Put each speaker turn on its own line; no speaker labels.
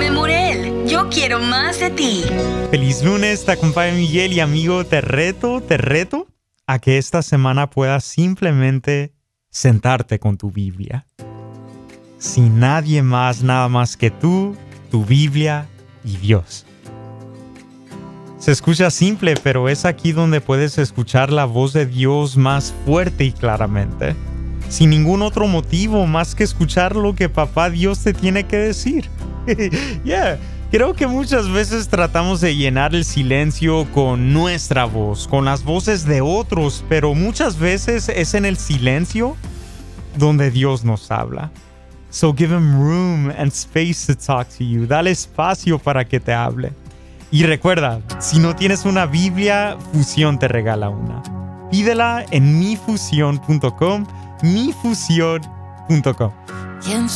Dame Murel, yo quiero más de ti.
Feliz lunes, te acompaña Miguel y amigo, te reto a que esta semana puedas simplemente sentarte con tu Biblia. Sin nadie más, nada más que tú, tu Biblia y Dios. Se escucha simple, pero es aquí donde puedes escuchar la voz de Dios más fuerte y claramente. Sin ningún otro motivo más que escuchar lo que Papá Dios te tiene que decir. Creo que muchas veces tratamos de llenar el silencio con nuestra voz, con las voces de otros, pero muchas veces es en el silencio donde Dios nos habla. So give him room and space to talk to you. Dale espacio para que te hable. Y recuerda, si no tienes una Biblia, Fusión te regala una. Pídela en mifusión.com, mifusión.com.